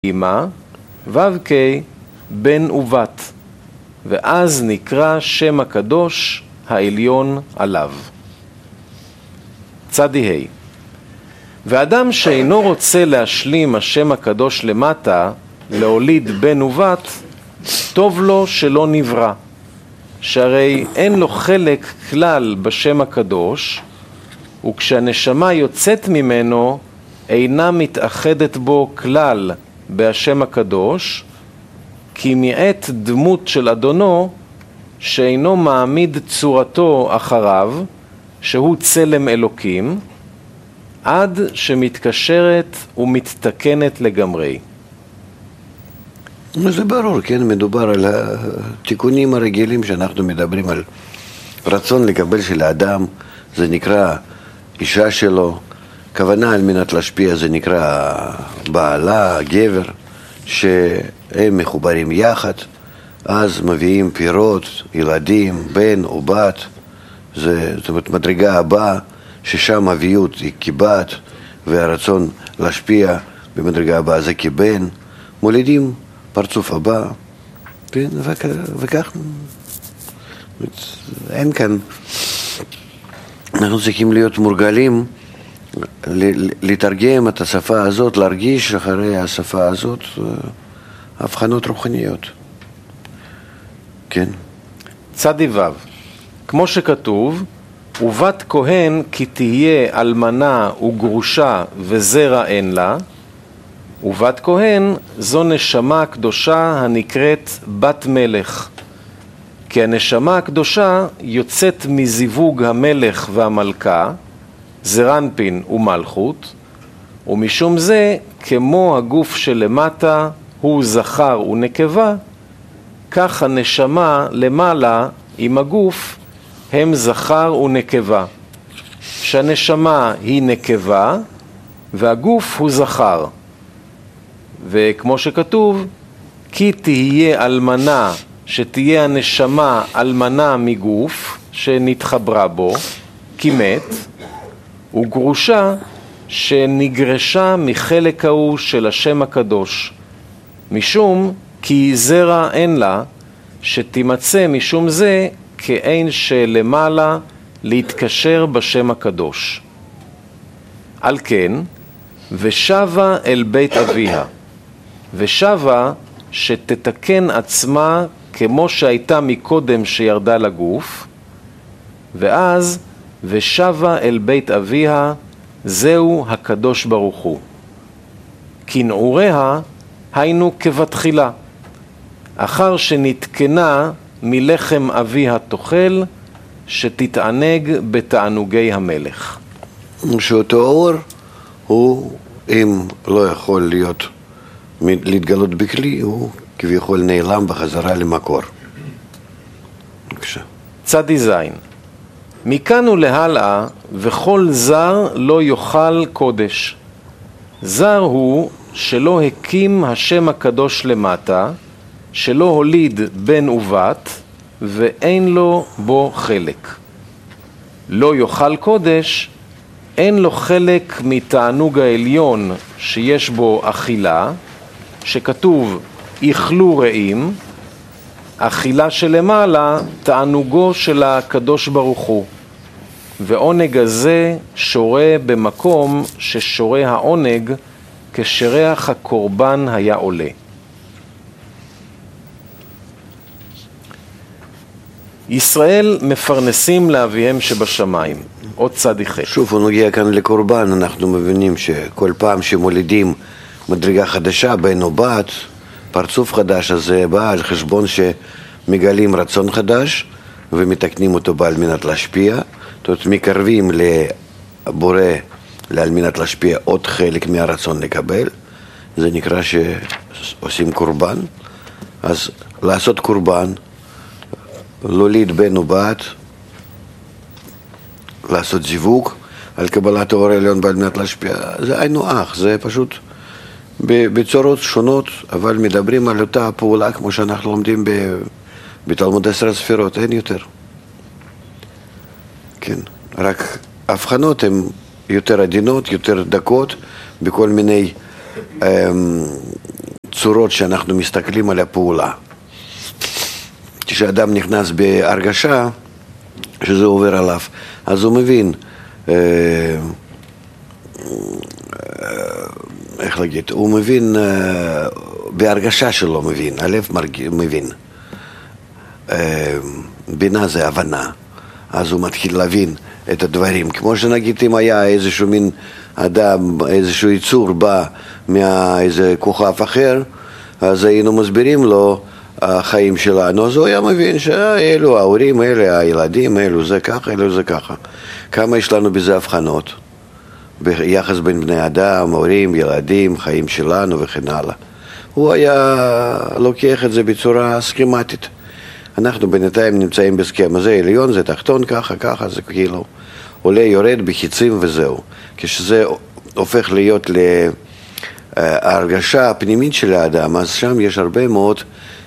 אמא, ו"ק בן ובת, ואז נקרא שם הקדוש העליון עליו. צדי ה' ואדם שאינו רוצה להשלים השם הקדוש למטה, להוליד בן ובת, טוב לו שלא נברא, שהרי אין לו חלק כלל בשם הקדוש, וכשהנשמה יוצאת ממנו, אינה מתאחדת בו כלל בהשם הקדוש, כי מעת דמות של אדונו, שאינו מעמיד צורתו אחריו, שהוא צלם אלוקים, עד שמתקשרת ומתתקנת לגמרי. זה ברור, כן, מדובר על התיקונים הרגילים שאנחנו מדברים על רצון לקבל של האדם, זה נקרא אישה שלו, כוונה על מנת להשפיע זה נקרא בעלה, גבר, שהם מחוברים יחד, אז מביאים פירות, ילדים, בן או בת, זאת אומרת מדרגה הבאה, ששם אביות היא כבת, והרצון להשפיע במדרגה הבאה זה כבן, מולידים פרצוף הבא, וכך אין כאן, אנחנו צריכים להיות מורגלים לתרגם את השפה הזאת, להרגיש אחרי השפה הזאת הבחנות רוחניות. כן. צדי ו' כמו שכתוב, ובת כהן כי תהיה אלמנה וגרושה וזרע אין לה, ובת כהן זו נשמה הקדושה הנקראת בת מלך, כי הנשמה הקדושה יוצאת מזיווג המלך והמלכה, זרנפין ומלכות, ומשום זה, כמו הגוף שלמטה הוא זכר ונקבה, כך הנשמה למעלה עם הגוף הם זכר ונקבה, שהנשמה היא נקבה והגוף הוא זכר. וכמו שכתוב, כי תהיה אלמנה, שתהיה הנשמה אלמנה מגוף שנתחברה בו, כי מת, וגרושה שנגרשה מחלק ההוא של השם הקדוש, משום כי זרע אין לה, שתימצא משום זה כאין שלמעלה להתקשר בשם הקדוש. על כן, ושבה אל בית אביה, ושבה שתתקן עצמה כמו שהייתה מקודם שירדה לגוף, ואז ושבה אל בית אביה, זהו הקדוש ברוך הוא. כי נעוריה היינו כבתחילה, אחר שנתקנה מלחם אביה תאכל, שתתענג בתענוגי המלך. שאותו אור הוא, אם לא יכול להתגלות בכלי, הוא כביכול נעלם בחזרה למקור. בבקשה. צדי זין מכאן ולהלאה, וכל זר לא יאכל קודש. זר הוא שלא הקים השם הקדוש למטה, שלא הוליד בן ובת, ואין לו בו חלק. לא יאכל קודש, אין לו חלק מתענוג העליון שיש בו אכילה, שכתוב איכלו רעים, אכילה שלמעלה תענוגו של הקדוש ברוך הוא, ועונג הזה שורה במקום ששורה העונג כשריח הקורבן היה עולה. ישראל מפרנסים לאביהם שבשמיים, עוד צדי ח'. שוב, הוא נוגע כאן לקורבן, אנחנו מבינים שכל פעם שמולידים מדרגה חדשה, בן או בת, פרצוף חדש, אז זה בא על חשבון שמגלים רצון חדש ומתקנים אותו על מנת להשפיע, זאת אומרת מקרבים לבורא על מנת להשפיע עוד חלק מהרצון לקבל, זה נקרא שעושים קורבן. אז לעשות קורבן, להוליד בן או בת, לעשות זיווג על קבלת האור העליון על מנת להשפיע, זה היינו אח, זה פשוט בצורות שונות, אבל מדברים על אותה הפעולה כמו שאנחנו לומדים בתלמוד 10 ספירות, אין יותר. כן, רק הבחנות הן יותר עדינות, יותר דקות, בכל מיני צורות שאנחנו מסתכלים על הפעולה. כשאדם נכנס בהרגשה שזה עובר עליו, אז הוא מבין, איך להגיד, הוא מבין, בהרגשה שלו מבין, הלב מבין. בינה זה הבנה, אז הוא מתחיל להבין את הדברים. כמו שנגיד אם היה איזשהו מין אדם, איזשהו יצור בא מאיזה כוכב אחר, אז היינו מסבירים לו החיים שלנו, אז הוא היה מבין שאלו ההורים, אלה הילדים, אלו זה ככה, אלו זה ככה. כמה יש לנו בזה הבחנות? ביחס בין בני אדם, הורים, ילדים, חיים שלנו וכן הלאה. הוא היה לוקח את זה בצורה סכמטית. אנחנו בינתיים נמצאים בסכמה, זה עליון, זה תחתון, ככה, ככה, זה כאילו עולה, יורד בחיצים וזהו. כשזה הופך להיות להרגשה הפנימית של האדם, אז שם יש הרבה מאוד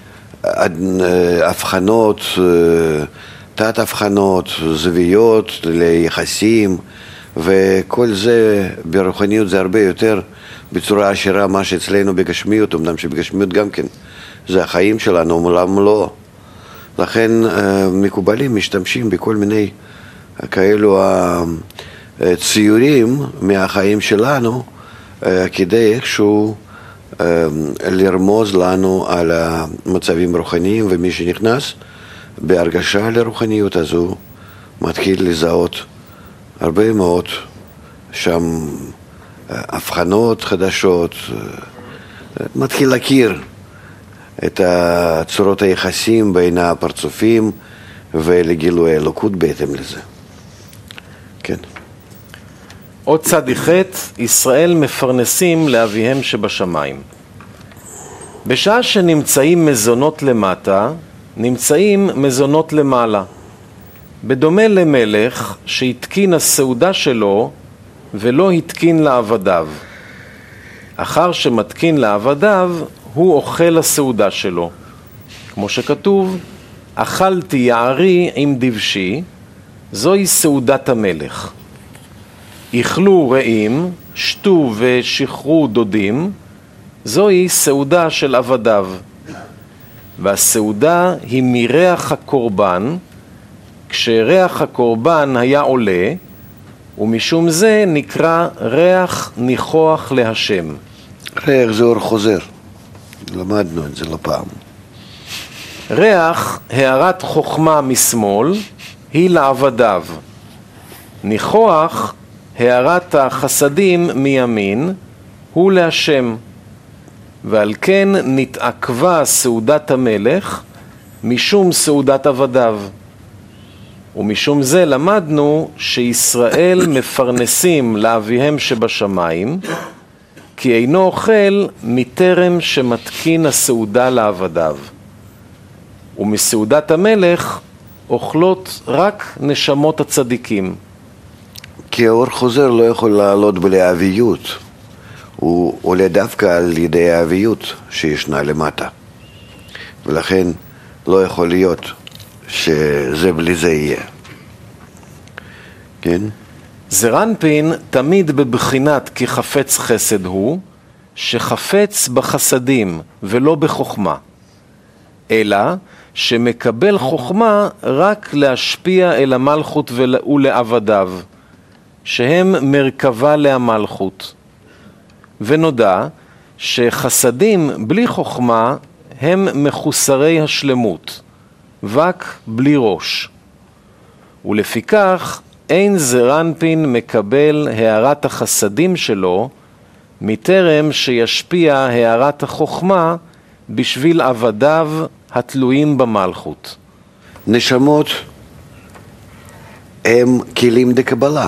הבחנות, תת-הבחנות, זוויות ליחסים, וכל זה ברוחניות זה הרבה יותר בצורה עשירה מה שאצלנו בגשמיות, אמנם שבגשמיות גם כן זה החיים שלנו, מעולם לא. לכן מקובלים משתמשים בכל מיני כאלו ציורים מהחיים שלנו כדי איכשהו לרמוז לנו על המצבים רוחניים, ומי שנכנס בהרגשה לרוחניות אז הוא מתחיל לזהות הרבה מאוד שם הבחנות חדשות, מתחיל להכיר את צורות היחסים בין הפרצופים ולגילוי האלוקות בהתאם לזה. כן. עוד צד ח' ישראל מפרנסים לאביהם שבשמיים. בשעה שנמצאים מזונות למטה, נמצאים מזונות למעלה. בדומה למלך שהתקין הסעודה שלו ולא התקין לעבדיו. אחר שמתקין לעבדיו, הוא אוכל הסעודה שלו. כמו שכתוב, אכלתי יערי עם דבשי, זוהי סעודת המלך. איכלו רעים, שתו ושחרו דודים, זוהי סעודה של עבדיו. והסעודה היא מריח הקורבן, כשריח הקורבן היה עולה, ומשום זה נקרא ריח ניחוח להשם. ריח זה אור חוזר, למדנו את זה לא פעם. ריח, הערת חוכמה משמאל, היא לעבדיו. ניחוח, הערת החסדים מימין, הוא להשם. ועל כן נתעכבה סעודת המלך משום סעודת עבדיו. ומשום זה למדנו שישראל מפרנסים לאביהם שבשמיים, כי אינו אוכל מטרם שמתקין הסעודה לעבדיו. ומסעודת המלך אוכלות רק נשמות הצדיקים. כי האור חוזר לא יכול לעלות בלי האביות. הוא עולה דווקא על ידי האביות שישנה למטה. ולכן לא יכול להיות שזה בלי זה יהיה. כן? זרנפין תמיד בבחינת כי חפץ חסד הוא, שחפץ בחסדים ולא בחוכמה, אלא שמקבל חוכמה רק להשפיע אל המלכות ולעבדיו, שהם מרכבה להמלכות. ונודע שחסדים בלי חוכמה הם מחוסרי השלמות, רק בלי ראש. ולפיכך אין זרנפין מקבל הערת החסדים שלו מטרם שישפיע הערת החוכמה בשביל עבדיו התלויים במלכות. נשמות הם כלים דקבלה.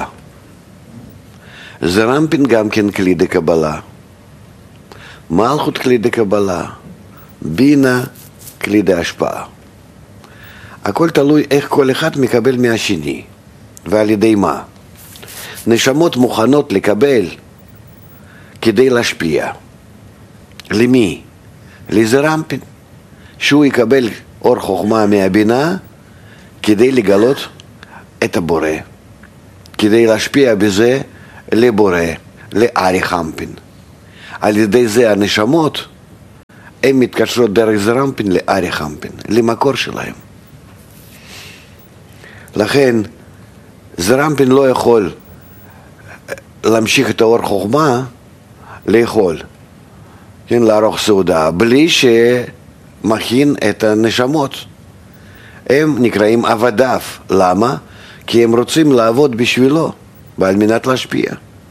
זרנפין גם כן כלי דקבלה. מלכות כלי דקבלה. בינה כלי דהשפעה. הכל תלוי איך כל אחד מקבל מהשני ועל ידי מה. נשמות מוכנות לקבל כדי להשפיע. למי? לזרנפין. שהוא יקבל אור חוכמה מהבינה כדי לגלות את הבורא. כדי להשפיע בזה לבורא, לארי חמפין. על ידי זה הנשמות הם מתקשרות דרך זרמפין לארי חמפין, למקור שלהם. לכן זרמפין לא יכול להמשיך את האור חוכמה לאכול, כן, לערוך סעודה, בלי שמכין את הנשמות. הם נקראים עבדיו. למה? כי הם רוצים לעבוד בשבילו, ועל מנת להשפיע.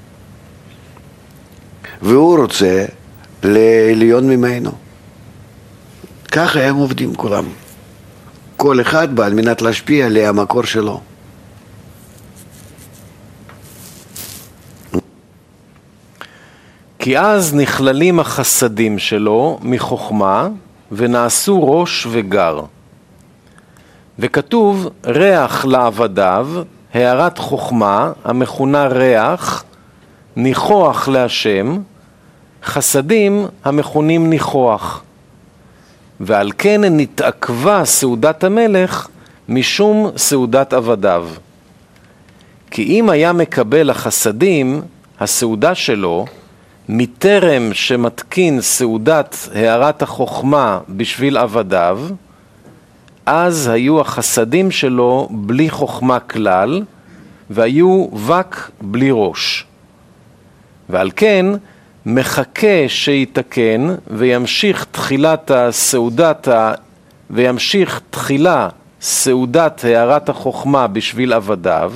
והוא רוצה לעליון ממנו. ככה הם עובדים כולם. כל אחד בא על מנת להשפיע למקור שלו. כי אז נכללים החסדים שלו מחוכמה ונעשו ראש וגר. וכתוב ריח לעבדיו, הערת חוכמה המכונה ריח, ניחוח להשם, חסדים המכונים ניחוח. ועל כן נתעכבה סעודת המלך משום סעודת עבדיו. כי אם היה מקבל החסדים, הסעודה שלו, מטרם שמתקין סעודת הערת החוכמה בשביל עבדיו, אז היו החסדים שלו בלי חוכמה כלל, והיו וק בלי ראש. ועל כן מחכה שיתקן וימשיך תחילה סעודת הערת החוכמה בשביל עבדיו,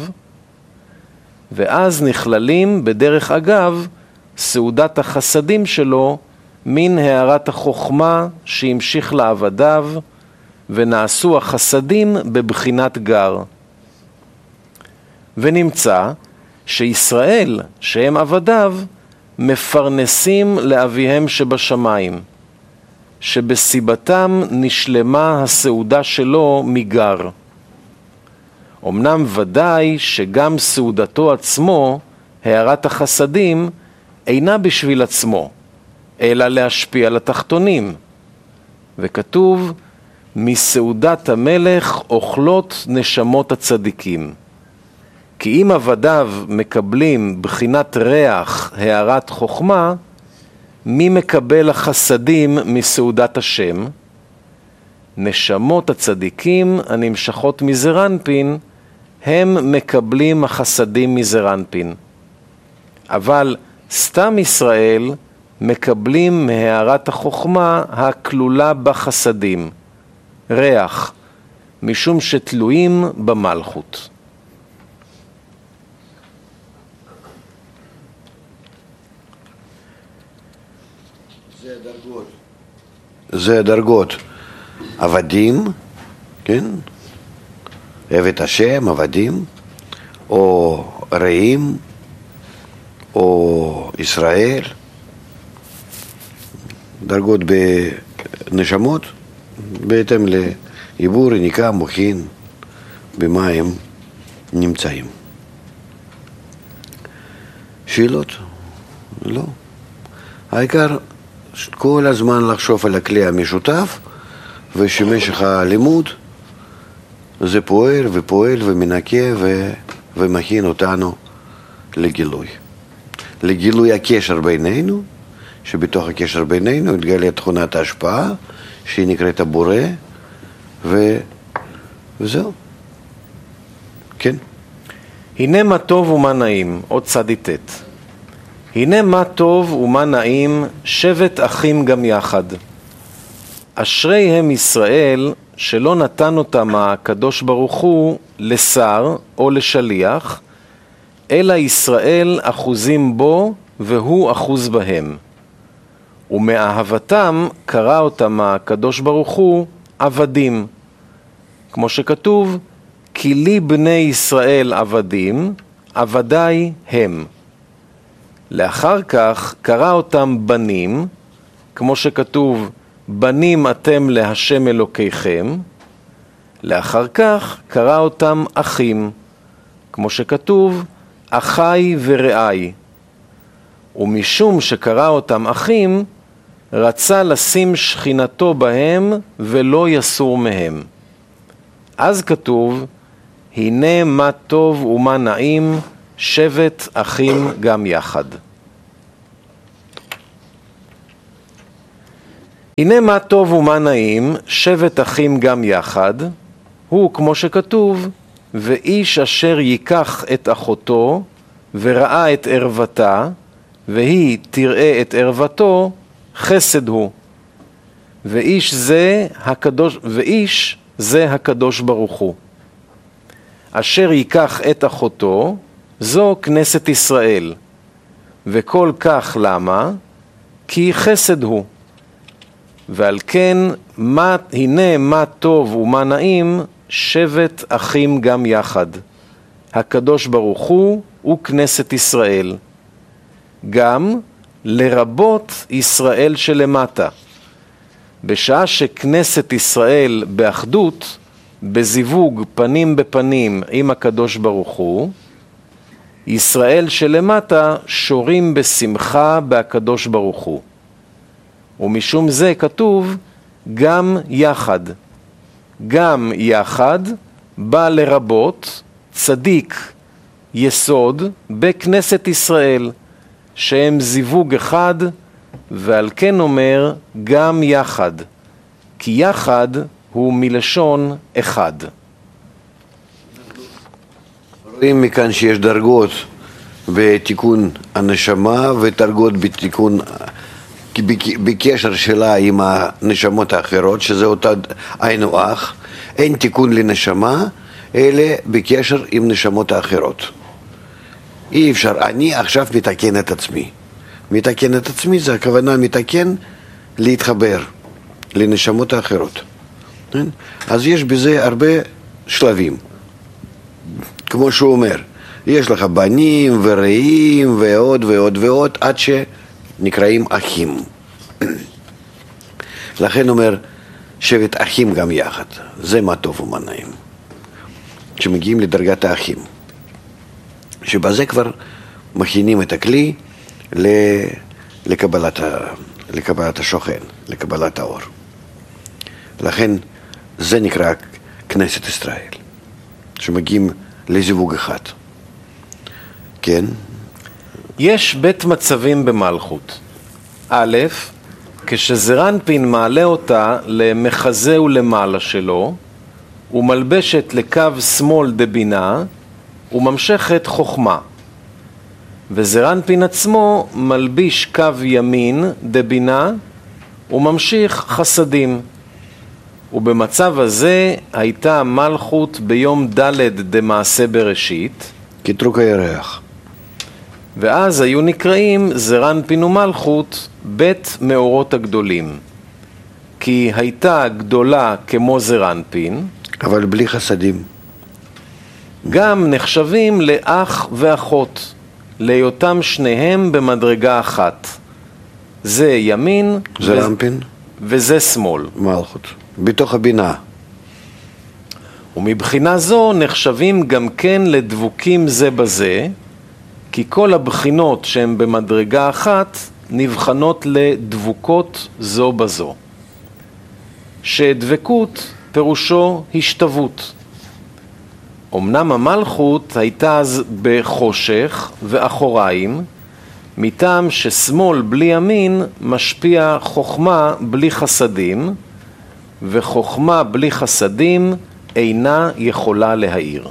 ואז נכללים בדרך אגב סעודת החסדים שלו מן הערת החוכמה שהמשיך לעבדיו, ונעשו החסדים בבחינת גר. ונמצא שישראל שהם עבדיו מפרנסים לאביהם שבשמיים, שבסיבתם נשלמה הסעודה שלו מגר. אמנם ודאי שגם סעודתו עצמו, הערת החסדים, אינה בשביל עצמו, אלא להשפיע על התחתונים. וכתוב, מסעודת המלך אוכלות נשמות הצדיקים. כי אם עבדיו מקבלים בחינת ריח הערת חוכמה, מי מקבל החסדים מסעודת השם? נשמות הצדיקים הנמשכות מזרנפין, הם מקבלים החסדים מזרנפין. אבל סתם ישראל מקבלים מהערת החוכמה הכלולה בחסדים, ריח, משום שתלויים במלכות. זה הדרגות. עבדים, כן? עבד השם, עבדים, או רעים, או ישראל. דרגות בנשמות, בהתאם לעיבור, יניקה, מוחין, במה הם נמצאים. שאלות? לא. העיקר כל הזמן לחשוב על הכלי המשותף, ושמשך הלימוד זה פועל ופועל ומנקה ומכין אותנו לגילוי. לגילוי הקשר בינינו, שבתוך הקשר בינינו התגלה תכונת ההשפעה, שהיא נקראת הבורא, וזהו. כן. הנה מה טוב ומה נעים, עוד צדיתת. הנה מה טוב ומה נעים, שבט אחים גם יחד. אשרי הם ישראל שלא נתן אותם הקדוש ברוך הוא לשר או לשליח, אלא ישראל אחוזים בו והוא אחוז בהם. ומאהבתם קרא אותם הקדוש ברוך הוא עבדים. כמו שכתוב, כי לי בני ישראל עבדים, עבדי הם. לאחר כך קרא אותם בנים, כמו שכתוב, בנים אתם להשם אלוקיכם. לאחר כך קרא אותם אחים, כמו שכתוב, אחי ורעי. ומשום שקרא אותם אחים, רצה לשים שכינתו בהם ולא יסור מהם. אז כתוב, הנה מה טוב ומה נעים, שבט אחים גם יחד. הנה מה טוב ומה נעים, שבת אחים גם יחד, הוא כמו שכתוב, ואיש אשר ייקח את אחותו וראה את ערוותה, והיא תראה את ערוותו, חסד הוא. ואיש זה הקדוש ברוך הוא. אשר ייקח את אחותו, זו כנסת ישראל. וכל כך למה? כי חסד הוא. ועל כן, הנה מה טוב ומה נעים, שבת אחים גם יחד. הקדוש ברוך הוא כנסת ישראל. גם לרבות ישראל שלמטה. בשעה שכנסת ישראל באחדות, בזיווג פנים בפנים עם הקדוש ברוך הוא, ישראל שלמטה שורים בשמחה בהקדוש ברוך הוא. ומשום זה כתוב גם יחד. גם יחד בא לרבות צדיק יסוד בכנסת ישראל, שהם זיווג אחד, ועל כן אומר גם יחד, כי יחד הוא מלשון אחד. רואים מכאן שיש דרגות בתיקון הנשמה ודרגות בתיקון בקשר שלה עם הנשמות האחרות, שזה אותה היינו אח. אין תיקון לנשמה אלא בקשר עם נשמות האחרות. אי אפשר, אני עכשיו מתקן את עצמי. מתקן את עצמי זה הכוונה מתקן להתחבר לנשמות האחרות. אז יש בזה הרבה שלבים. כמו שהוא אומר, יש לך בנים ורעים ועוד ועוד ועוד עד שנקראים אחים. לכן אומר שבת אחים גם יחד. זה מה טוב ומה נעים. כשמגיעים לדרגת האחים. שבזה כבר מכינים את הכלי לקבלת השוכן, לקבלת האור. לכן זה נקרא כנסת ישראל, שמגיעים לזיווג אחד. כן? יש בית מצבים במלכות. א', כשזרנפין מעלה אותה למחזה ולמעלה שלו, ומלבשת לקו שמאל דבינה, וממשכת חוכמה. וזרנפין עצמו מלביש קו ימין דבינה, וממשיך חסדים. ובמצב הזה הייתה מלכות ביום ד' דמעשה בראשית, כתרוק הירח. ואז היו נקראים זרנפין ומלכות בית מאורות הגדולים. כי הייתה גדולה כמו זרנפין, אבל בלי חסדים. גם נחשבים לאח ואחות, להיותם שניהם במדרגה אחת. זה ימין זרנפין וזה שמאל. מלכות. בתוך הבינה. ומבחינה זו נחשבים גם כן לדבוקים זה בזה, כי כל הבחינות שהן במדרגה אחת נבחנות לדבוקות זו בזו. שדבקות פירושו השתוות. אמנם המלכות הייתה אז בחושך ואחוריים, מטעם ששמאל בלי ימין משפיע חוכמה בלי חסדים, וחוכמה בלי חסדים אינה יכולה להאיר.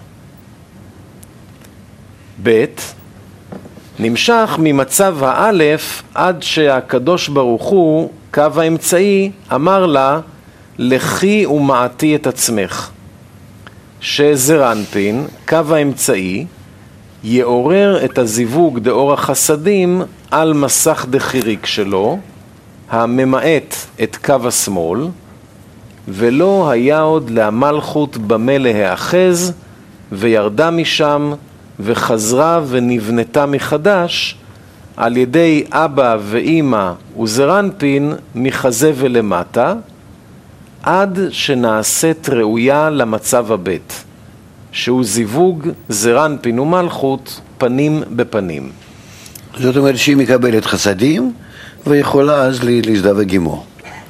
ב' נמשך ממצב האלף עד שהקדוש ברוך הוא, קו האמצעי, אמר לה, לכי ומעטי את עצמך. שזרנפין, קו האמצעי, יעורר את הזיווג דאור החסדים על מסך דחיריק שלו, הממעט את קו השמאל, ולא היה עוד להמלכות במה להאחז, וירדה משם וחזרה ונבנתה מחדש על ידי אבא ואימא וזרנפין מחזה ולמטה, עד שנעשית ראויה למצב הבית, שהוא זיווג זרנפין ומלכות פנים בפנים. זאת אומרת שהיא מקבלת חסדים ויכולה אז להזדווג עמו.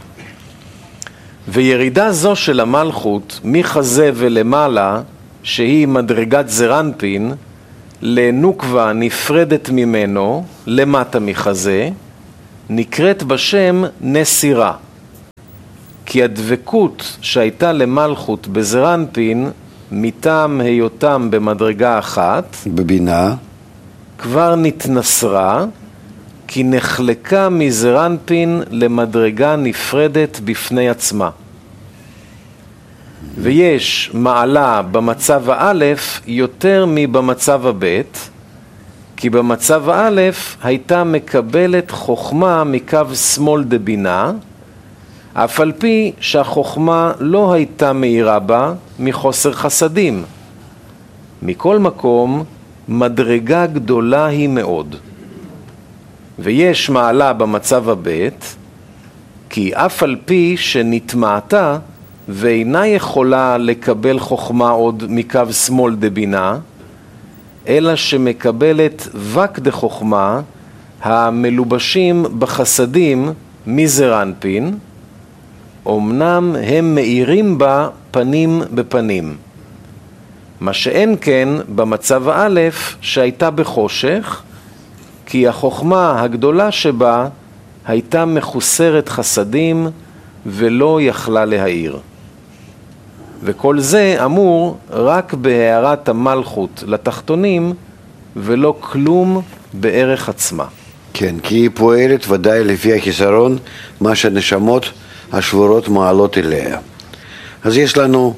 וירידה זו של המלכות מחזה ולמעלה, שהיא מדרגת זרנפין, לנוקבה נפרדת ממנו למטה מחזה, נקראת בשם נסירה. כי הדבקות שהייתה למלכות בזרנפין מטעם היותם במדרגה אחת בבינה כבר נתנסרה, כי נחלקה מזרנפין למדרגה נפרדת בפני עצמה. ויש מעלה במצב האלף יותר מבמצב הבית, כי במצב האלף הייתה מקבלת חוכמה מקו שמאל דבינה, אף על פי שהחוכמה לא הייתה מאירה בה מחוסר חסדים. מכל מקום, מדרגה גדולה היא מאוד. ויש מעלה במצב הבית, כי אף על פי שנטמעתה ואינה יכולה לקבל חוכמה עוד מקו שמאל דבינה, אלא שמקבלת וק דחוכמה המלובשים בחסדים מזרנפין, אמנם הם מאירים בה פנים בפנים. מה שאין כן במצב האלף שהייתה בחושך, כי החוכמה הגדולה שבה הייתה מחוסרת חסדים ולא יכלה להאיר. וכל זה אמור רק בהערת המלכות לתחתונים ולא כלום בערך עצמה. כן, כי היא פועלת ודאי לפי החיסרון מה שהנשמות השבורות מעלות אליה. אז יש לנו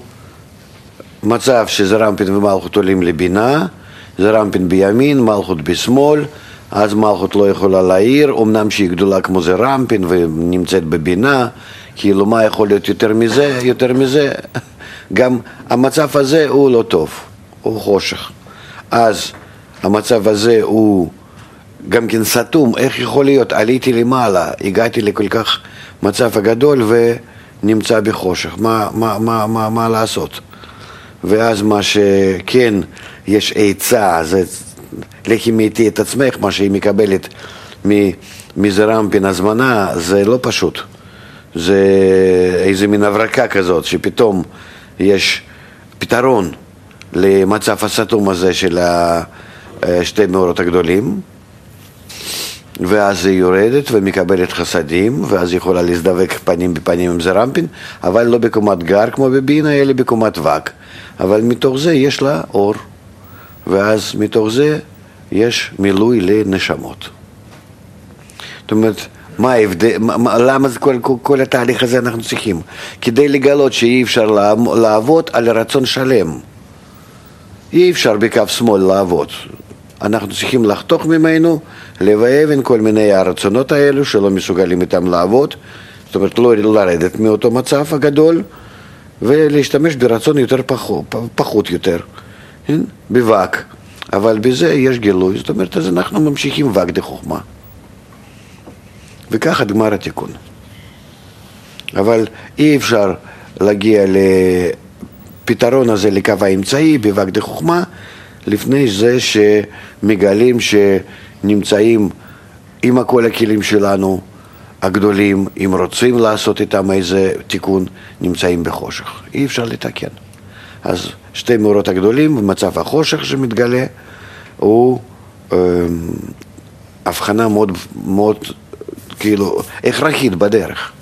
מצב שזרנפין ומלכות עולים לבינה, זרנפין בימין, מלכות בשמאל, אז מלכות לא יכולה להעיר, אמנם שהיא גדולה כמו זרנפין ונמצאת בבינה, כאילו מה יכול להיות יותר מזה, גם המצב הזה הוא לא טוב, הוא חושך. אז המצב הזה הוא גם כן סתום, איך יכול להיות? עליתי למעלה, הגעתי לכל כך מצב הגדול ונמצא בחושך, מה לעשות? ואז מה שכן יש עצה, זה לכי מאיתי את עצמך, מה שהיא מקבלת מזרנפין הזמנה, זה לא פשוט. זה איזה מין הברקה כזאת, שפתאום יש פתרון למצב הסתום הזה של שתי מאורות הגדולים, ואז היא יורדת ומקבלת חסדים, ואז היא יכולה להזדבק פנים בפנים עם זרנפין, אבל לא בקומת גר כמו בבינה, אלא בקומת וק. אבל מתוך זה יש לה אור, ואז מתוך זה יש מילוי לנשמות. זאת אומרת, מה ההבדל, למה כל התהליך הזה אנחנו צריכים? כדי לגלות שאי אפשר לעבוד על רצון שלם. אי אפשר בקו שמאל לעבוד. אנחנו צריכים לחתוך ממנו, לבאבן כל מיני הרצונות האלו שלא מסוגלים איתם לעבוד, זאת אומרת לא לרדת מאותו מצב הגדול, ולהשתמש ברצון יותר פחות יותר, בווק. אבל בזה יש גילוי, זאת אומרת, אז אנחנו ממשיכים ווק דחוכמה. וככה גמר התיקון. אבל אי אפשר להגיע לפתרון הזה לקו האמצעי בווק דחוכמה, לפני זה שמגלים שנמצאים עם כל הכלים שלנו הגדולים, אם רוצים לעשות איתם איזה תיקון, נמצאים בחושך. אי אפשר לתקן. אז שתי מאורות הגדולים, במצב החושך שמתגלה, הוא הבחנה מאוד, מאוד כאילו הכרחית בדרך.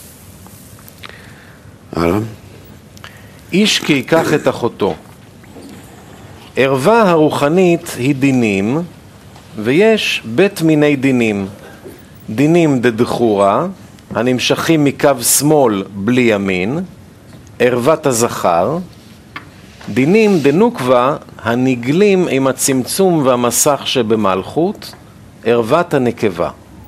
הלאה. איש כי ייקח את אחותו. ערווה הרוחנית היא דינים, ויש בית מיני דינים. דינים דדחורה, הנמשכים מקו שמאל בלי ימין, ערוות הזכר. דינים דנוקבה, הנגלים עם הצמצום והמסך שבמלכות, ערוות הנקבה.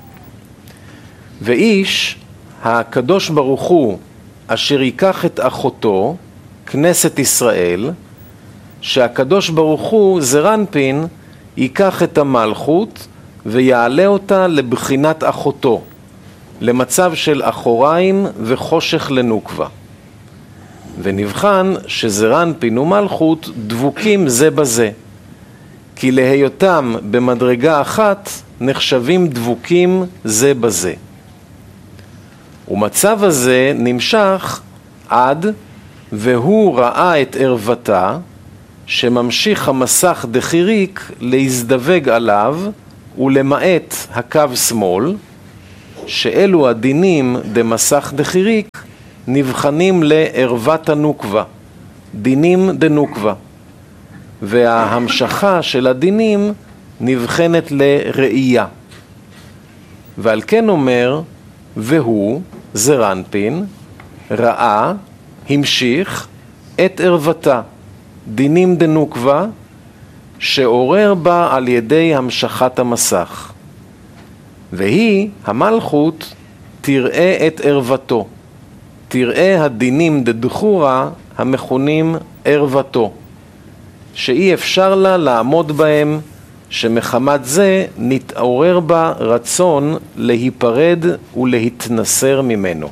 ואיש, הקדוש ברוך הוא, אשר ייקח את אחותו, כנסת ישראל, שהקדוש ברוך הוא זרנפין ייקח את המלכות ויעלה אותה לבחינת אחותו, למצב של אחוריים וחושך לנוקבה. ונבחן שזרנפין ומלכות דבוקים זה בזה, כי להיותם במדרגה אחת נחשבים דבוקים זה בזה. ומצב הזה נמשך עד והוא ראה את ערוותה, שממשיך המסך דחיריק להזדווג עליו ולמעט הקו שמאל, שאלו הדינים דמסך דחיריק נבחנים לערוות הנוקבה, דינים דנוקבה, וההמשכה של הדינים נבחנת לראייה. ועל כן אומר, והוא, זרנפין, ראה, המשיך את ערוותה, דינים דנוקבה, שעורר בה על ידי המשכת המסך. והיא, המלכות, תראה את ערוותו, תראה הדינים דדחורה המכונים ערוותו, שאי אפשר לה לעמוד בהם, שמחמת זה נתעורר בה רצון להיפרד ולהתנסר ממנו.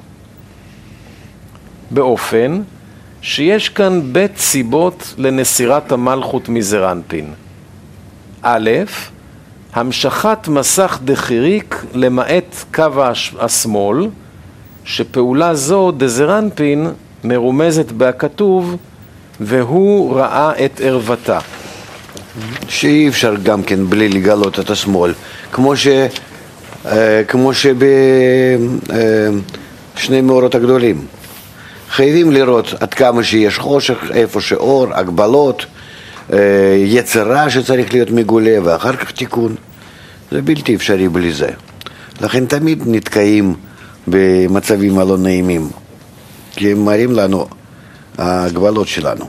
באופן שיש כאן בית סיבות לנסירת המלכות מזרנפין. א', המשכת מסך דחיריק למעט קו השמאל, שפעולה זו דזרנפין מרומזת בהכתוב, והוא ראה את ערוותה. שאי אפשר גם כן בלי לגלות את השמאל, כמו שבשני מאורות הגדולים. חייבים לראות עד כמה שיש חושך, איפה שאור, הגבלות, יצרה שצריך להיות מגולה, ואחר כך תיקון. זה בלתי אפשרי בלי זה. לכן תמיד נתקעים במצבים הלא נעימים, כי הם מראים לנו הגבלות שלנו.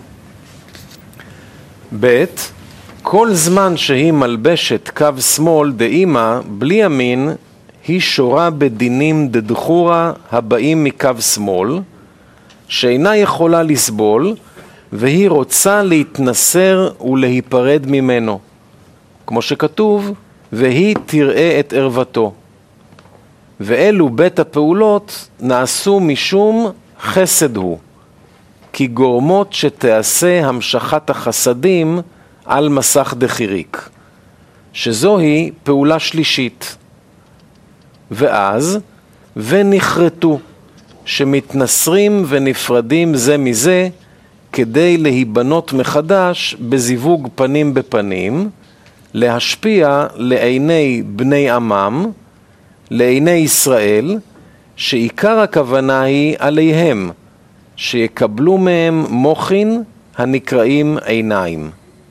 ב', כל זמן שהיא מלבשת קו שמאל דאימה בלי ימין, היא שורה בדינים דדחורה הבאים מקו שמאל, שאינה יכולה לסבול, והיא רוצה להתנסר ולהיפרד ממנו. כמו שכתוב, והיא תראה את ערוותו. ואלו בית הפעולות נעשו משום חסד הוא, כי גורמות שתעשה המשכת החסדים על מסך דחיריק, שזוהי פעולה שלישית. ואז, ונחרטו, שמתנסרים ונפרדים זה מזה, כדי להיבנות מחדש בזיווג פנים בפנים, להשפיע לעיני בני עמם, לעיני ישראל, שעיקר הכוונה היא עליהם, שיקבלו מהם מוחין הנקראים עיניים.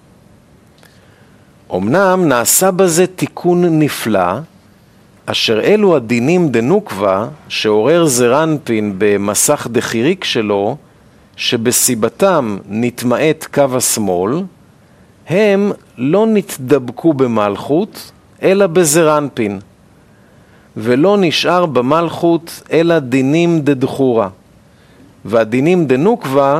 אמנם נעשה בזה תיקון נפלא, אשר אלו הדינים דנוקבה שעורר זרנפין במסך דחיריק שלו, שבסיבתם נתמעט קו השמאל, הם לא נתדבקו במלכות אלא בזרנפין, ולא נשאר במלכות אלא דינים דדחורה, והדינים דנוקבה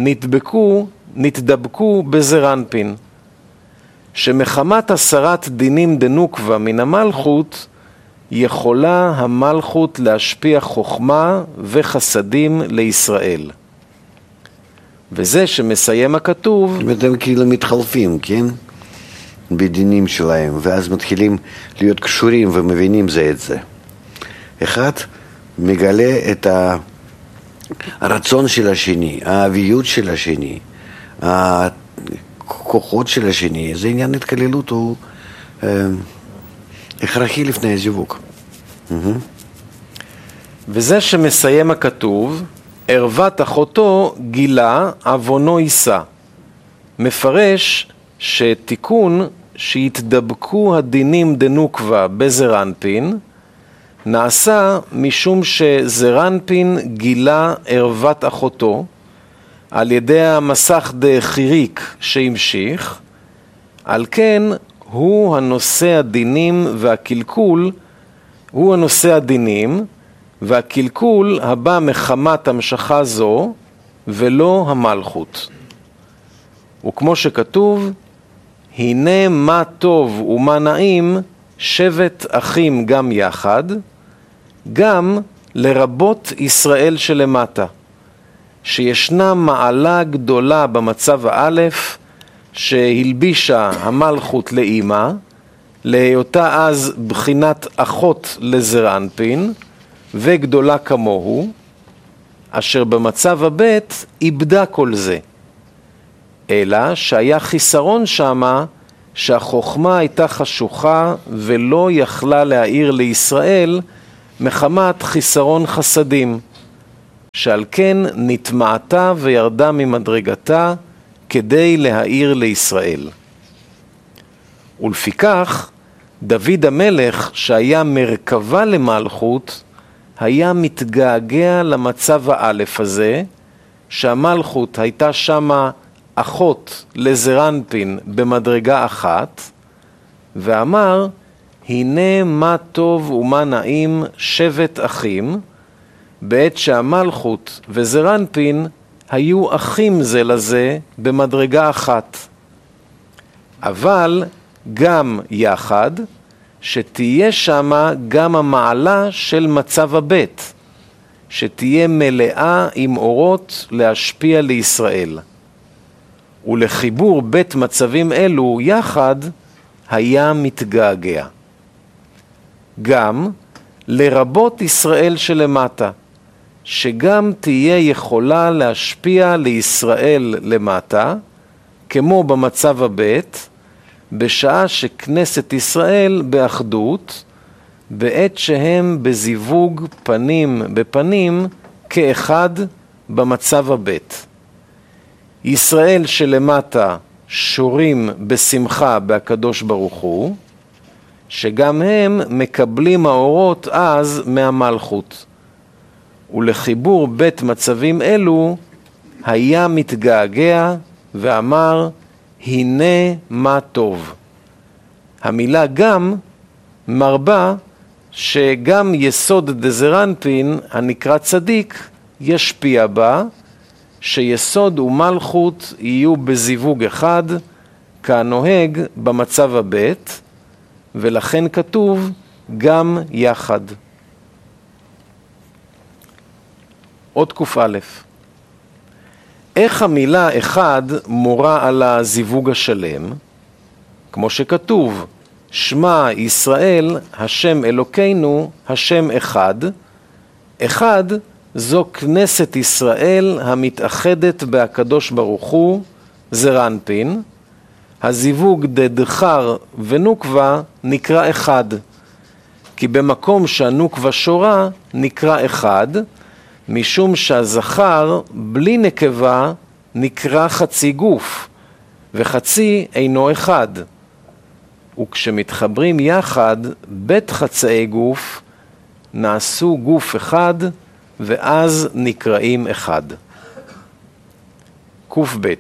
נתדבקו בזרנפין, שמחמת הסרת דינים דנוקבה מן המלכות, יכולה המלכות להשפיע חוכמה וחסדים לישראל. וזה שמסיים הכתוב, הם כאילו מתחלפים, כן? בדינים שלהם, ואז מתחילים להיות קשורים ומבינים זה את זה. אחד מגלה את הרצון של השני, האביות של השני, הכוחות של השני. זה עניין התקללות, הוא הכרחי לפני הזיווג. וזה שמסיים הכתוב, ערוות אחותו גילה עוונו יישא, מפרש שתיקון שהתדבקו הדינים דנוקבה בזרנפין נעשה משום שזרנפין גילה ערוות אחותו על ידי המסך דחיריק שהמשיך, על כן הוא הנושא הדינים והקלקול, הוא הנושא הדינים והקלקול הבא מחמת המשכה זו ולא המלכות. וכמו שכתוב, הנה מה טוב ומה נעים שבט אחים גם יחד, גם לרבות ישראל שלמטה, שישנה מעלה גדולה במצב האלף שהלבישה המלכות לאימא, להיותה אז בחינת אחות לזרנפין וגדולה כמוהו, אשר במצב הבית איבדה כל זה, אלא שהיה חיסרון שמה שהחוכמה הייתה חשוכה ולא יכלה להאיר לישראל מחמת חיסרון חסדים, שעל כן נטמעתה וירדה ממדרגתה כדי להאיר לישראל. ולפיכך, דוד המלך, שהיה מרכבה למלכות, היה מתגעגע למצב האלף הזה, שהמלכות הייתה שמה אחות לזרנפין במדרגה אחת, ואמר, הנה מה טוב ומה נעים שבט אחים, בעת שהמלכות וזרנפין היו אחים זה לזה במדרגה אחת. אבל גם יחד, שתהיה שמה גם המעלה של מצב הבית, שתהיה מלאה עם אורות להשפיע לישראל. ולחיבור בית מצבים אלו יחד היה מתגעגע. גם לרבות ישראל שלמטה, שגם תהיה יכולה להשפיע לישראל למטה, כמו במצב הבית, בשעה שכנסת ישראל באחדות, בעת שהם בזיווג פנים בפנים כאחד במצב הבית. ישראל שלמטה שורים בשמחה בהקדוש ברוך הוא, שגם הם מקבלים האורות אז מהמלכות. ולחיבור בית מצבים אלו היה מתגעגע ואמר, הנה מה טוב. המילה גם מרבה שגם יסוד דזרנפין הנקרא צדיק ישפיע בה, שיסוד ומלכות יהיו בזיווג אחד כנוהג במצב הבית, ולכן כתוב גם יחד. עוד ק"א. איך המילה אחד מורה על הזיווג השלם? כמו שכתוב, שמע ישראל, השם אלוקינו, השם אחד. אחד זו כנסת ישראל המתאחדת בהקדוש ברוך הוא, זרנפין. הזיווג דדחר ונוקבה נקרא אחד, כי במקום שהנוקבה שורה נקרא אחד, משום שהזכר בלי נקבה נקרא חצי גוף, וחצי אינו אחד. וכשמתחברים יחד בית חצאי גוף, נעשו גוף אחד, ואז נקראים אחד. ק"ב.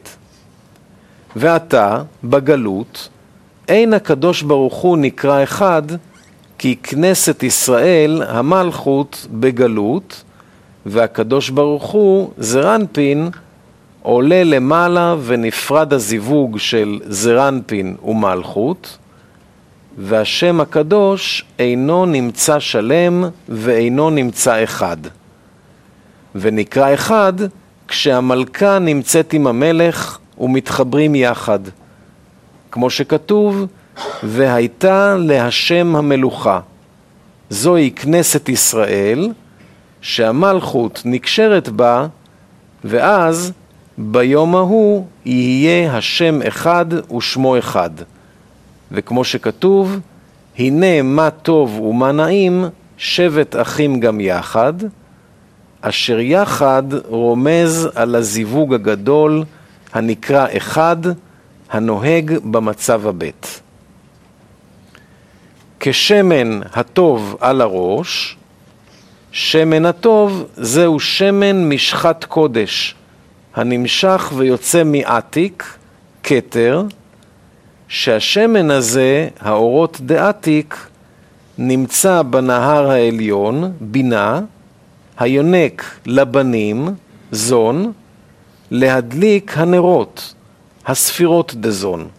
ועתה, בגלות, אין הקדוש ברוך הוא נקרא אחד, כי כנסת ישראל, המלכות, בגלות, והקדוש ברוך הוא, זרנפין, עולה למעלה ונפרד הזיווג של זרנפין ומלכות, והשם הקדוש אינו נמצא שלם ואינו נמצא אחד. ונקרא אחד כשהמלכה נמצאת עם המלך ומתחברים יחד. כמו שכתוב, והייתה להשם המלוכה. זוהי כנסת ישראל, שהמלכות נקשרת בה, ואז ביום ההוא יהיה השם אחד ושמו אחד. וכמו שכתוב, הנה מה טוב ומה נעים, שבט אחים גם יחד, אשר יחד רומז על הזיווג הגדול הנקרא אחד, הנוהג במצב הבית. כשמן הטוב על הראש, שמן הטוב זהו שמן משחת קודש, הנמשך ויוצא מעתיק, כתר, שהשמן הזה, האורות דעתיק, נמצא בנהר העליון, בינה, היונק לבנים, זון, להדליק הנרות, הספירות דזון.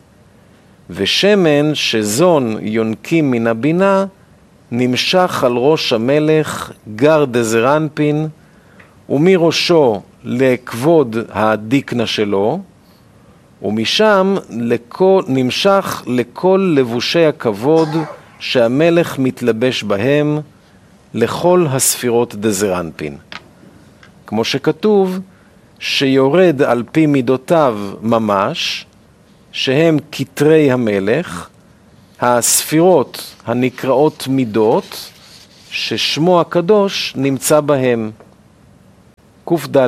ושמן שזון יונקים מן הבינה, נמשך על ראש המלך גר דזרנפין, ומראשו לכבוד הדיקנה שלו, ומשם נמשך לכל לבושי הכבוד שהמלך מתלבש בהם, לכל הספירות דזרנפין. כמו שכתוב, שיורד על פי מידותיו ממש, שהם כתרי המלך, הספירות הנקראות מידות, ששמו הקדוש נמצא בהם. ק"ד.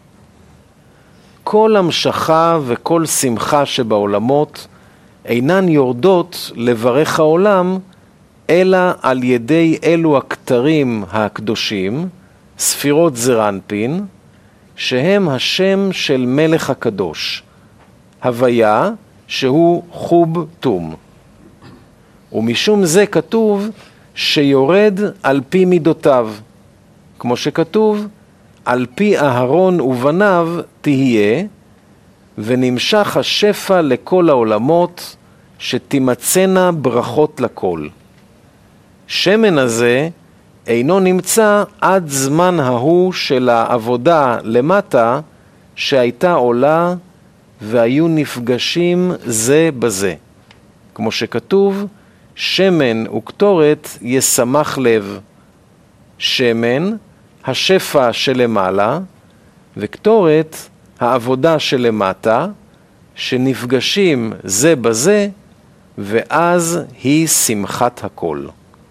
כל המשכה וכל שמחה שבעולמות אינן יורדות לברך העולם, אלא על ידי אלו הכתרים הקדושים, ספירות זרנפין, שהם השם של מלך הקדוש, הוויה שהוא חוב תום. ומשום זה כתוב שיורד על פי מידותיו, כמו שכתוב, על פי אהרון ובניו תהיה, ונמשך השפע לכל העולמות, שתימצאנה ברכות לכל. שמן הזה אינו נמצא עד זמן ההוא של העבודה למטה, שהייתה עולה והיו נפגשים זה בזה. כמו שכתוב, שמן וקטורת ישמח לב. שמן, השפע שלמעלה, וקטורת, העבודה שלמטה, שנפגשים זה בזה, ואז היא שמחת הכל.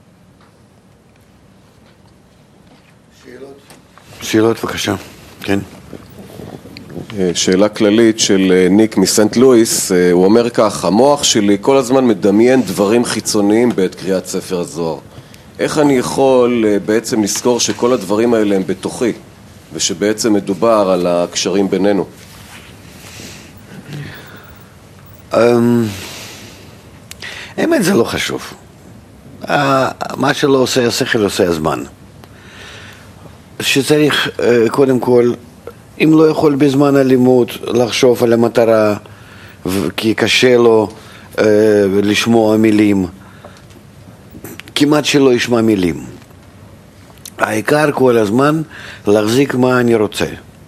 שאלות בבקשה, כן. שאלה כללית של ניק מסנט לואיס, הוא אומר כך: המוח שלי כל הזמן מדמיין דברים חיצוניים בעת קריאת ספר הזוהר. איך אני יכול בעצם לזכור שכל הדברים האלה הם בתוכי, ושבעצם מדובר על הקשרים בינינו? האמת זה לא חשוב. מה שלא עושה השכל עושה הזמן. שצריך קודם כל, אם לא יכול בזמן הלימוד לחשוב על המטרה, כי קשה לו לשמוע מילים, כמעט שלא ישמע מילים. העיקר כל הזמן להחזיק מה אני רוצה.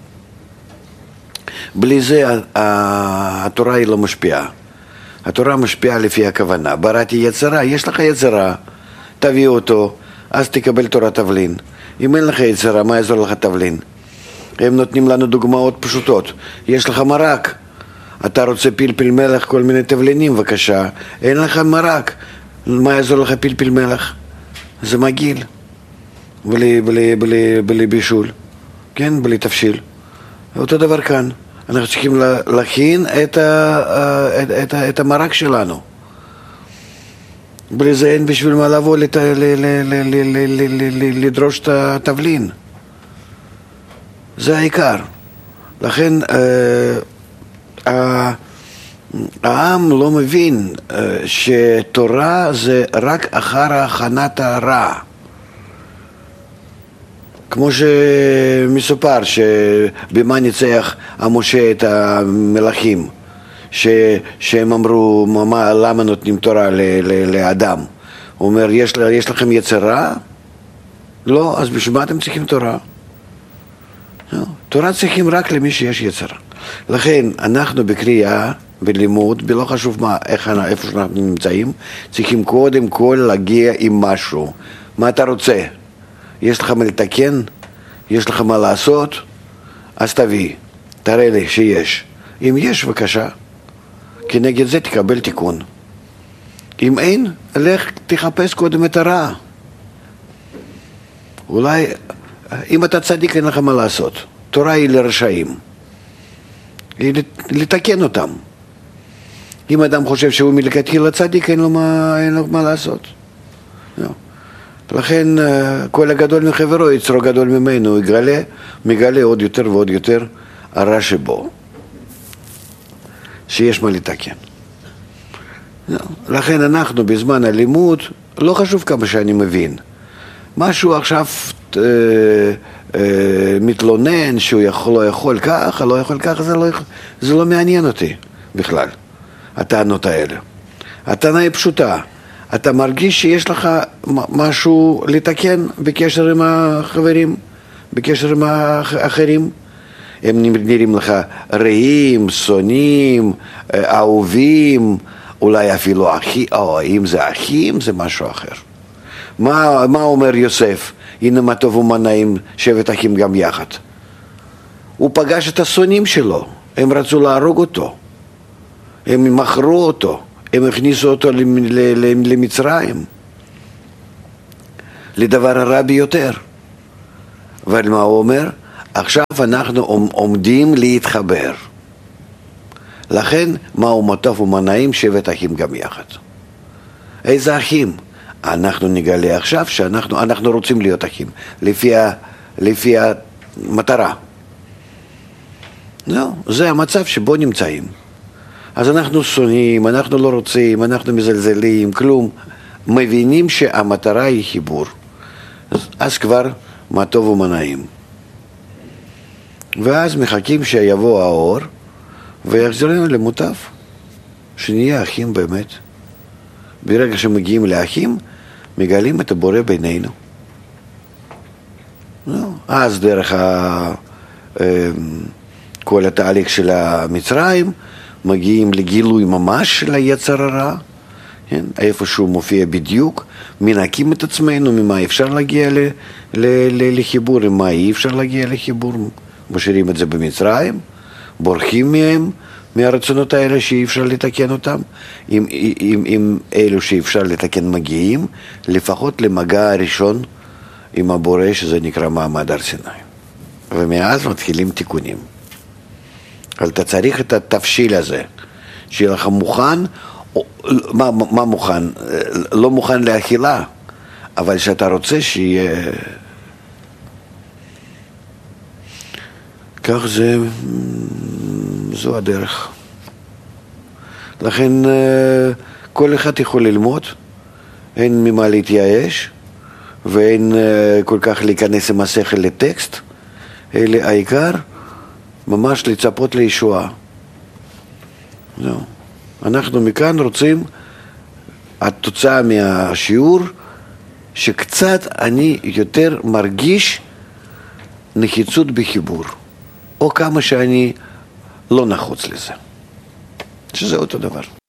בלי זה התורה היא לא משפיעה. התורה משפיעה לפי הכוונה. בראתי יצרה, יש לך יצרה, תביא אותו, אז תקבל תורת תבלין. אם אין לך יצרה, מה יעזור לך תבלין? הם נותנים לנו דוגמאות פשוטות. יש לך מרק, אתה רוצה פלפל מלח, כל מיני תבלינים, בבקשה. אין לך מרק, מה יעזור לך פלפל מלח? זה מגעיל. בלי בישול, כן, בלי תבשיל. אותו דבר כאן. אנחנו צריכים להכין את המרק שלנו. בלי זה אין בשביל מה לבוא לדרוש את התבלין. זה העיקר. לכן העם לא מבין שתורה זה רק אחר הכנת הרע. כמו שמסופר שבמה ניצח המשה את המלכים, שהם אמרו למה נותנים תורה לאדם. הוא אומר, יש לכם יצרה? לא, אז בשביל מה אתם צריכים תורה? תורה צריכים רק למי שיש יצרה. לכן אנחנו בקריאה, בלימוד, בלא חשוב איפה שאנחנו נמצאים, צריכים קודם כל להגיע עם משהו. מה אתה רוצה? יש לך מה לתקן? יש לך מה לעשות? אז תביא, תראה לי שיש. אם יש, בבקשה, כנגד זה תקבל תיקון. אם אין, לך תחפש קודם את הרע. אולי, אם אתה צדיק, אין לך מה לעשות. תורה היא לרשעים. היא לתקן אותם. אם אדם חושב שהוא מלכתחילה צדיק, אין לו מה לעשות. לא. לכן כל הגדול מחברו יצרו גדול ממנו, הוא מגלה עוד יותר ועוד יותר הרע שבו, שיש מה לתקן. לכן אנחנו בזמן הלימוד, לא חשוב כמה שאני מבין, משהו עכשיו מתלונן שהוא לא יכול ככה, לא יכול ככה, זה לא מעניין אותי בכלל, הטענות האלה. הטענה היא פשוטה. אתה מרגיש שיש לך משהו לתקן בקשר עם החברים, בקשר עם האחרים. הם נראים לך רעים, שונאים, אהובים, אולי אפילו אחים, או אם זה אחים זה משהו אחר. מה אומר יוסף? הנה מה טוב ומה נעים, שבט אחים גם יחד. הוא פגש את השונאים שלו, הם רצו להרוג אותו, הם מכרו אותו. הם הכניסו אותו למצרים, לדבר הרע ביותר. אבל מה הוא אומר? עכשיו אנחנו עומדים להתחבר. לכן, מהו מה טוב ומה נעים, שבט אחים גם יחד. איזה אחים? אנחנו נגלה עכשיו שאנחנו רוצים להיות אחים, לפי המטרה. לא, זה המצב שבו נמצאים. אז אנחנו שונאים, אנחנו לא רוצים, אנחנו מזלזלים, כלום. מבינים שהמטרה היא חיבור. אז כבר מה טוב ומה נעים. ואז מחכים שיבוא האור ויחזרנו למוטב, שנהיה אחים באמת. ברגע שמגיעים לאחים, מגלים את הבורא בינינו. אז דרך כל התהליך של המצרים, מגיעים לגילוי ממש של היצר הרע, כן? איפשהו מופיע בדיוק, מנקים את עצמנו, ממה אפשר להגיע לחיבור, ממה אי אפשר להגיע לחיבור, משאירים את זה במצרים, בורחים מהם, מהרצונות האלה שאי אפשר לתקן אותם, עם אלו שאפשר לתקן מגיעים, לפחות למגע הראשון עם הבורא, שזה נקרא מעמד הר סיני. ומאז מתחילים תיקונים. אבל אתה צריך את התבשיל הזה, שיהיה לך מוכן, מה מוכן? לא מוכן לאכילה, אבל שאתה רוצה שיהיה... כך זו הדרך. לכן כל אחד יכול ללמוד, אין ממה להתייאש, ואין כל כך להיכנס עם השכל לטקסט, אלא העיקר ממש לצפות לישועה. זהו. אנחנו מכאן רוצים, התוצאה מהשיעור, שקצת אני יותר מרגיש נחיצות בחיבור, או כמה שאני לא נחוץ לזה, שזה אותו דבר.